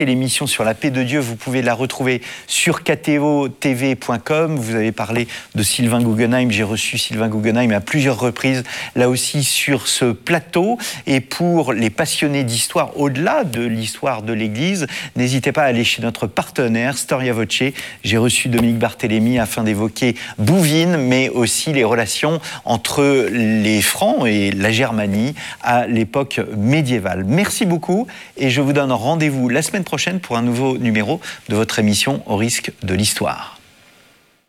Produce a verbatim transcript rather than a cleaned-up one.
Et l'émission sur la paix de Dieu, vous pouvez la retrouver sur k t o t v point com. Vous avez parlé de Sylvain Guggenheim. J'ai reçu Sylvain Guggenheim à plusieurs reprises, là aussi sur ce plateau. Et pour les passionnés d'histoire, au-delà de l'histoire de l'Église, n'hésitez pas à aller chez notre partenaire Storia Voce. J'ai reçu Dominique Barthélémy afin d'évoquer Bouvines, mais aussi les relations entre les Francs et la Germanie à l'époque médiévale. Merci beaucoup et je vous donne rendez-vous la semaine prochaine pour un nouveau numéro de votre émission Au risque de l'histoire.